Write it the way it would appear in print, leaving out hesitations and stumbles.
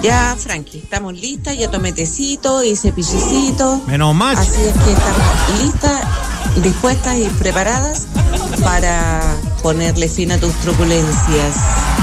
Ya, Frankie, estamos listas, ya tomé tecito, hice pillecito. Menos mal. Así es que estamos listas, dispuestas y preparadas para ponerle fin a tus truculencias.